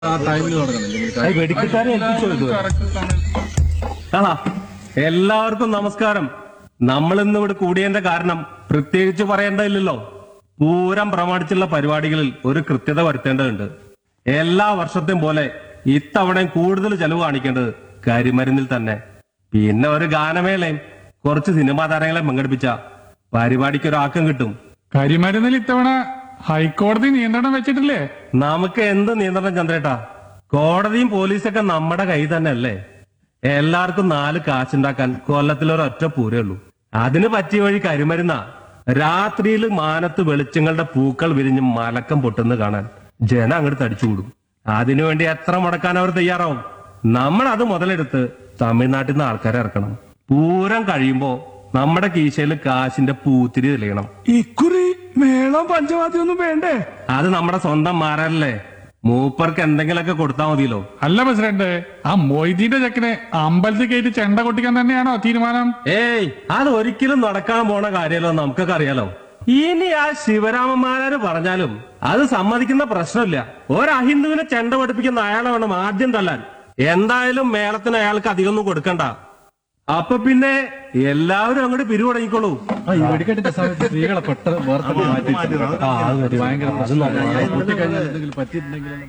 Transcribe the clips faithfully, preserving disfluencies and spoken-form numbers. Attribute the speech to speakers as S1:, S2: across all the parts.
S1: ആണാ എല്ലാവർക്കും നമസ്കാരം. നമ്മൾ ഇന്ന് ഇവിടെ കൂടിയതിന്റെ കാരണം പ്രത്യേകിച്ച് പറയേണ്ടതില്ലല്ലോ. പൂരം പ്രമാണിച്ചുള്ള പരിപാടികളിൽ ഒരു കൃത്യത വരുത്തേണ്ടതുണ്ട്. എല്ലാ വർഷത്തെയും പോലെ ഇത്തവണയും കൂടുതൽ ചെലവ് കാണിക്കേണ്ടത് കരിമരുന്നിൽ തന്നെ. പിന്നെ ഒരു ഗാനമേളയും കുറച്ച് സിനിമാ താരങ്ങളെ പങ്കെടുപ്പിച്ച പരിപാടിക്ക് ഒരു ആക്കം കിട്ടും.
S2: കരിമരുന്നിൽ ഇത്തവണ ഹൈക്കോടതി നിയന്ത്രണം വെച്ചിട്ടില്ലേ?
S1: നമുക്ക് എന്ത് നിയന്ത്രണം ചന്ദ്രേട്ടാ? കോടതിയും പോലീസൊക്കെ നമ്മുടെ കൈ തന്നെ അല്ലേ. എല്ലാവർക്കും നാല് കാശുണ്ടാക്കാൻ കൊല്ലത്തിലൊരൊറ്റ പൂരേ ഉള്ളൂ. അതിന് പറ്റിയ വഴി കരിമരുന്ന. രാത്രിയിൽ മാനത്ത് വെളിച്ചങ്ങളുടെ പൂക്കൾ വിരിഞ്ഞ് മലക്കം പൊട്ടുന്ന കാണാൻ ജനം അങ്ങോട്ട് തടിച്ചുകൂടും. അതിനുവേണ്ടി എത്ര മുടക്കാൻ അവർ തയ്യാറാവും. നമ്മൾ അത് മുതലെടുത്ത് തമിഴ്നാട്ടിൽ നിന്ന് ആൾക്കാരെ ഇറക്കണം. പൂരം കഴിയുമ്പോ നമ്മുടെ കീശയിൽ കാശിന്റെ പൂത്തിരി തെളിയണം.
S2: ഇക്കുറി മേളം പഞ്ചവാദ്യം ഒന്നും വേണ്ടേ?
S1: അത് നമ്മുടെ സ്വന്തം മാറല്ലേ. മൂപ്പർക്ക് എന്തെങ്കിലുമൊക്കെ കൊടുത്താൽ മതിയല്ലോ.
S2: അല്ല പ്രസിഡന്റ്, ആ മൊയ്തീന്റെ ചെക്കനെ അമ്പലത്തിൽ കയറ്റി ചെണ്ട കൊട്ടിക്കാൻ തന്നെയാണോ തീരുമാനം?
S1: ഏയ്, അത് ഒരിക്കലും നടക്കാൻ പോണ കാര്യമല്ലോ. നമുക്കൊക്കെ അറിയാലോ. ഇനി ആ ശിവരാമന്മാരാര് പറഞ്ഞാലും അത് സമ്മതിക്കുന്ന പ്രശ്നമില്ല. ഒരഹിന്ദുവിനെ ചെണ്ട പഠിപ്പിക്കുന്ന അയാളെ വേണം ആദ്യം തല്ലാൻ. എന്തായാലും മേളത്തിന് അയാൾക്ക് അധികം ഒന്നും കൊടുക്കണ്ട. അപ്പൊ പിന്നെ എല്ലാവരും അങ്ങോട്ട് പിരിവ് തുടങ്ങിക്കോളൂ.
S2: സ്ത്രീകളെ പെട്ടെന്ന് ഭയങ്കര പറ്റിയിട്ടുണ്ടെങ്കിൽ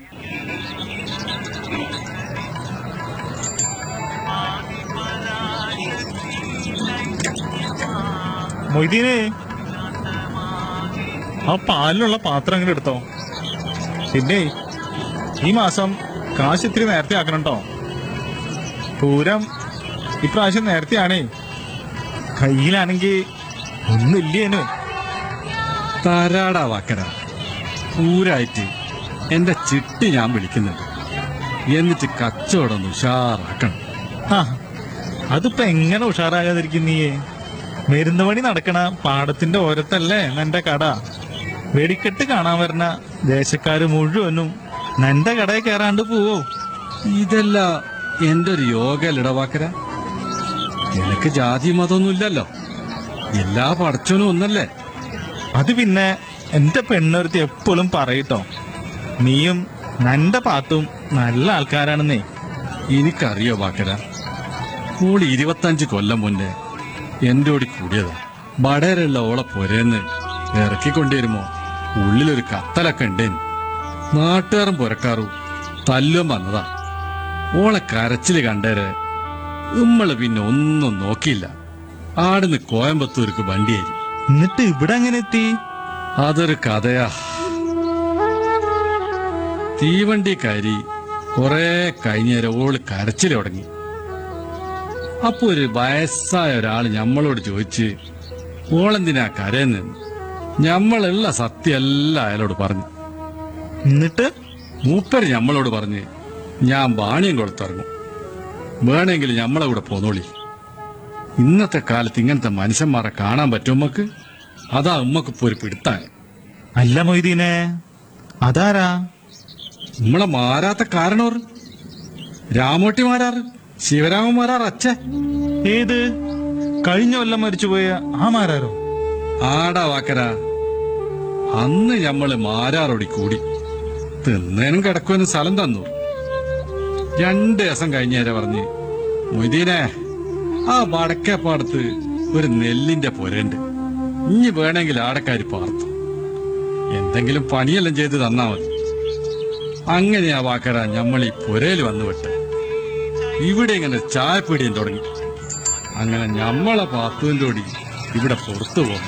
S3: മൊയ്തീനെ, ആ പാലിലുള്ള പാത്രം അങ്ങനെ എടുത്തോ. പിന്നെ ഈ മാസം കാശ് ഇത്തിരി നേരത്തെ ആക്കണം കേട്ടോ. പൂരം ഇപ്രാവശ്യം നേരത്തെയാണേ. കയ്യിലാണെങ്കി ഒന്നില്ലേനു.
S4: തരാടാ വാക്കര, പൂരായിട്ട് എന്റെ ചിട്ടി ഞാൻ വിളിക്കുന്നുണ്ട്. എന്നിട്ട് കച്ചവടം ഉഷാറാക്കണം.
S3: ആ, അതിപ്പോ എങ്ങനെ ഉഷാറാകാതിരിക്കും നീയെ? മരുന്ന് പണി നടക്കണ പാടത്തിന്റെ ഓരത്തല്ലേ നിന്റെ കട. വെടിക്കെട്ട് കാണാൻ വരുന്ന ദേശക്കാര് മുഴുവനും നിന്റെ കടയിൽ കയറാണ്ട് പോവോ?
S4: ഇതല്ല എന്റെ ഒരു യോഗ വാക്കര. എനിക്ക് ജാതി മതമൊന്നുമില്ലല്ലോ. എല്ലാ പടച്ചോനും ഒന്നല്ലേ.
S3: അത് പിന്നെ എന്റെ പെണ്ണൊരുത്തി എപ്പോഴും പറയട്ടോ, നീയും നിന്റെ പാത്തും നല്ല ആൾക്കാരാണെന്നേ.
S4: എനിക്കറിയോ വാക്കര, ഓള് ഇരുപത്തഞ്ച് കൊല്ലം മുന്നേ എന്റെ ഓടി കൂടിയതാ. ബടേരുള്ള ഓളെ പൊരേന്ന് ഇറക്കിക്കൊണ്ടിരുമോ ഉള്ളിലൊരു കത്തലൊക്കെ ഉണ്ടേന്. നാട്ടുകാരും പുരക്കാറും തല്ലും വന്നതാ. ഓളെ കരച്ചില് കണ്ടേര് നമ്മള് പിന്നെ ഒന്നും നോക്കിയില്ല. ആടുന്ന് കോയമ്പത്തൂർക്ക് വണ്ടിയേരി.
S3: എന്നിട്ട് ഇവിടെ അങ്ങനെ എത്തി?
S4: അതൊരു കഥയാ. തീവണ്ടി കയറി കൊറേ കഴിഞ്ഞേരം ഓള് കരച്ചില് തുടങ്ങി. അപ്പൊ ഒരു വയസ്സായ ഒരാള് ഞമ്മളോട് ചോദിച്ച് ഓളെന്തിനാ കരയെന്ന്. ഞമ്മളുള്ള സത്യമല്ല അയാളോട് പറഞ്ഞു.
S3: എന്നിട്ട്
S4: മൂപ്പര് ഞമ്മളോട് പറഞ്ഞ് ഞാൻ ബാണിയം കൊടുത്തിറങ്ങും, വേണമെങ്കിൽ ഞമ്മളെ കൂടെ പോന്നോളി. ഇന്നത്തെ കാലത്ത് ഇങ്ങനത്തെ മനുഷ്യന്മാരെ കാണാൻ പറ്റും ഉമ്മക്ക്. അതാ ഉമ്മക്ക് ഇപ്പൊ ഒരു പിടുത്താൻ.
S3: അല്ല മൊയ്തീനെ, അതാരാ?
S4: നമ്മളെ മാറാത്ത കാരണോർ രാമോട്ടി മാരാറ്, ശിവരാമൻ മാരാർ അച്ഛ.
S3: ഏത് കഴിഞ്ഞ കൊല്ലം മരിച്ചുപോയ ആ മാരാരോ?
S4: ആടാ വാക്കര, അന്ന് ഞമ്മള് മാരാറോടി കൂടി തിന്നേനും കിടക്കുവാനും സ്ഥലം തന്നു. രണ്ട് ദിവസം കഴിഞ്ഞേരെ പറഞ്ഞ്, മൊയ്തീനെ, ആ വടക്കേപ്പാടത്ത് ഒരു നെല്ലിന്റെ പൊരണ്ട്, ഇനി വേണമെങ്കിൽ ആടക്കാരി പാർത്തു, എന്തെങ്കിലും പണിയെല്ലാം ചെയ്ത് തന്നാ മതി. അങ്ങനെയാ വാക്കര ഞമ്മളീ പൊരയിൽ വന്നു വിട്ട്. ഇവിടെ ഇങ്ങനെ ചായപ്പീടിയും തുടങ്ങി. അങ്ങനെ ഞമ്മളെ പാത്തുവിന്റെ ഓടി ഇവിടെ പുറത്തു പോകുന്നു.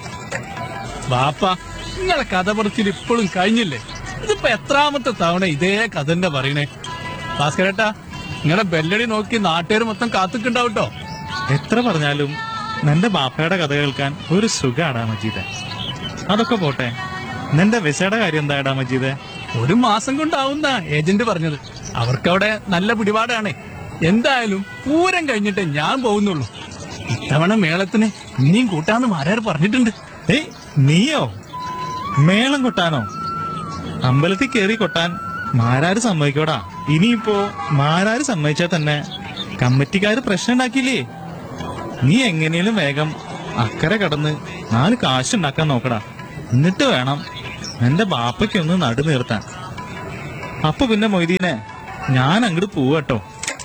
S5: ബാപ്പ, നിങ്ങളെ കഥ പറച്ചിൽ ഇപ്പോഴും കഴിഞ്ഞില്ലേ? ഇതിപ്പോ എത്രാമത്തെ തവണ ഇതേ കഥ തന്നെ പറയണേ? ഭാസ്കരേട്ടാ, നിങ്ങളുടെ ബെല്ലടി നോക്കി നാട്ടുകാർ മൊത്തം കാത്തുക്കുണ്ടാവട്ടോ.
S3: എത്ര പറഞ്ഞാലും നിന്റെ ബാപ്പയുടെ കഥ കേൾക്കാൻ ഒരു സുഖാടാ മജീദെ. അതൊക്കെ പോട്ടെ, നിന്റെ വിസയുടെ കാര്യം എന്താടാ മജീദെ?
S5: ഒരു മാസം കൊണ്ടാവുന്ന ഏജന്റ് പറഞ്ഞത്. അവർക്കവിടെ നല്ല പിടിപാടാണ്. എന്തായാലും പൂരം കഴിഞ്ഞിട്ടേ ഞാൻ പോകുന്നുള്ളൂ. ഇത്തവണ മേളത്തിന് ഇനിയും കൂട്ടാന്ന് മാരാർ പറഞ്ഞിട്ടുണ്ട്.
S3: ഏയ്, നീയോ മേളം കൊട്ടാനോ? അമ്പലത്തിൽ കേറി കൊട്ടാൻ മാരാര് സമ്മതിക്കോടാ. ഇനിയിപ്പോ മാരാര് സമ്മതിച്ചാ തന്നെ കമ്മിറ്റിക്കാര് പ്രശ്നം ഉണ്ടാക്കിയില്ലേ? നീ എങ്ങനെയും വേഗം അക്കരെ കടന്ന് നാല് കാശുണ്ടാക്കാൻ നോക്കടാ. എന്നിട്ട് വേണം എന്റെ ബാപ്പയ്ക്കൊന്ന് നടു നിർത്താൻ. അപ്പൊ പിന്നെ മൊയ്തീനെ ഞാൻ അങ്ങോട്ട് പോവാട്ടോ.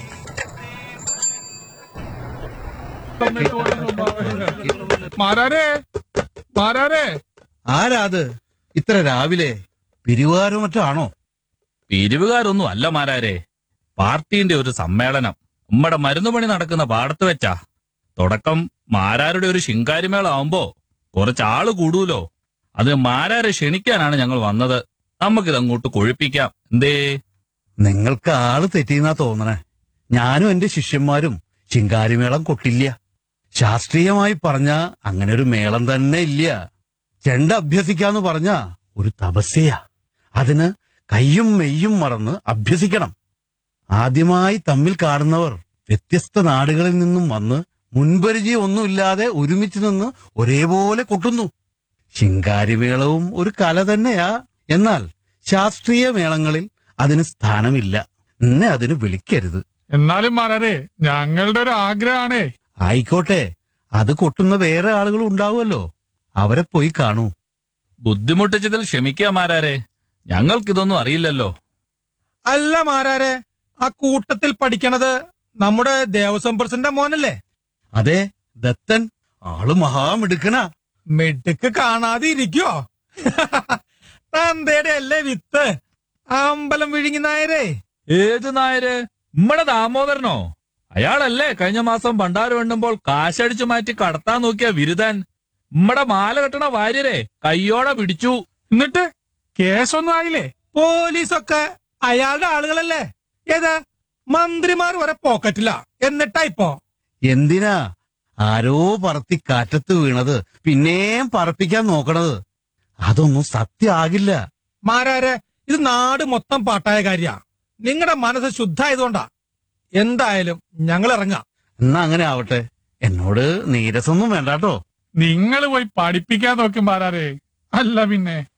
S2: മാരാരേ മാരാരേ
S6: ആരാത് ഇത്ര രാവിലെ? പിരിവാരോ മറ്റോ ആണോ?
S7: പിരിവുകാരൊന്നും അല്ല മാരാരെ, പാർട്ടിന്റെ ഒരു സമ്മേളനം നമ്മടെ മരുന്നുപണി നടക്കുന്ന പാടത്ത് വെച്ചാ. തുടക്കം മാരാരുടെ ഒരു ശിങ്കാരിമേള ആവുമ്പോ കുറച്ചാള് കൂടൂലോ. അത് മാരാരെ ക്ഷണിക്കാനാണ് ഞങ്ങൾ വന്നത്. നമുക്കിത് അങ്ങോട്ട് കൊഴുപ്പിക്കാം. എന്തേ?
S6: നിങ്ങൾക്ക് ആള് തെറ്റിയെന്നാ തോന്നണേ. ഞാനും എന്റെ ശിഷ്യന്മാരും ശിങ്കാരിമേളം കൊട്ടില്ല. ശാസ്ത്രീയമായി പറഞ്ഞ അങ്ങനെ ഒരു മേളം തന്നെ ഇല്ല. ചെണ്ട അഭ്യസിക്കാന്ന് പറഞ്ഞ ഒരു തപസ്യയാ. അതിന് കയ്യും മെയ്യും മറന്ന് അഭ്യസിക്കണം. ആദ്യമായി തമ്മിൽ കാണുന്നവർ വ്യത്യസ്ത നാടുകളിൽ നിന്നും വന്ന് മുൻപരിചയം ഒന്നുമില്ലാതെ ഒരുമിച്ച് നിന്ന് ഒരേപോലെ കൊട്ടുന്നു. ശിങ്കാരിമേളവും ഒരു കല തന്നെയാ. എന്നാൽ ശാസ്ത്രീയ മേളങ്ങളിൽ അതിന് സ്ഥാനമില്ല. എന്നെ അതിന് വിളിക്കരുത്.
S2: എന്നാലും മാരാരേ, ഞങ്ങളുടെ ഒരു ആഗ്രഹമാണേ.
S6: ആയിക്കോട്ടെ, അത് കൊട്ടുന്ന വേറെ ആളുകൾ ഉണ്ടാവുമല്ലോ, അവരെ പോയി കാണൂ.
S7: ബുദ്ധിമുട്ടിച്ചതിൽ ക്ഷമിക്കുക മാരാരെ, ഞങ്ങൾക്കിതൊന്നും അറിയില്ലല്ലോ.
S8: അല്ല മാരാരെ, ആ കൂട്ടത്തിൽ പഠിക്കണത് നമ്മുടെ ദേവസ്വം പ്രസിഡന്റ് മോനല്ലേ?
S6: അതെ, ദത്തൻ. ആള് മഹാമിടുക്കനാ.
S8: മിടുക്ക് കാണാതെ ഇരിക്കോ? തന്തയുടെ അല്ലേ വിത്ത്. അമ്പലം വിഴുങ്ങി നായരേ.
S7: ഏത് നായര്? നമ്മടെ ദാമോദരനോ? അയാളല്ലേ കഴിഞ്ഞ മാസം ഭണ്ഡാരം എണ്ണുമ്പോൾ കാശടിച്ചു മാറ്റി കടത്താൻ നോക്കിയ വിരുദൻ. നമ്മടെ മാല കെട്ടണ വാര്യരെ കയ്യോടെ പിടിച്ചു.
S2: എന്നിട്ട് കേസൊന്നും ആയില്ലേ?
S8: പോലീസൊക്കെ അയാളുടെ ആളുകളല്ലേ? ഏതാ മന്ത്രിമാർ വരെ പോക്കറ്റില്ല. എന്നിട്ടാ ഇപ്പോ
S6: എന്തിനാ ആരോ പറത്തി കാറ്റത്ത് വീണത് പിന്നെയും പറപ്പിക്കാൻ നോക്കണത്? അതൊന്നും സത്യമാകില്ല.
S8: മാരാരെ, ഇത് നാട് മൊത്തം പാട്ടായ കാര്യ. നിങ്ങളുടെ മനസ്സ് ശുദ്ധായതുകൊണ്ടാ. എന്തായാലും ഞങ്ങൾ ഇറങ്ങാം.
S6: എന്നാ അങ്ങനെ ആവട്ടെ. എന്നോട് നീരസൊന്നും വേണ്ടാട്ടോ.
S2: നിങ്ങൾ പോയി പഠിപ്പിക്കാൻ നോക്കും മാരാരേ. അല്ല പിന്നെ